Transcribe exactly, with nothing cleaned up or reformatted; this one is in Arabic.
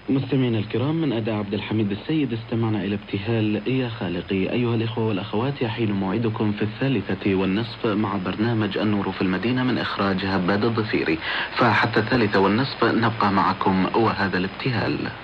مستمعينا الكرام، من أداء عبد الحميد السيد استمعنا إلى ابتهال يا خالقي. أيها الإخوة والأخوات، يحين موعدكم في الثالثة والنصف مع برنامج النور في المدينة من إخراج هباد الضفيري، فحتى الثالثة والنصف نبقى معكم وهذا الابتهال.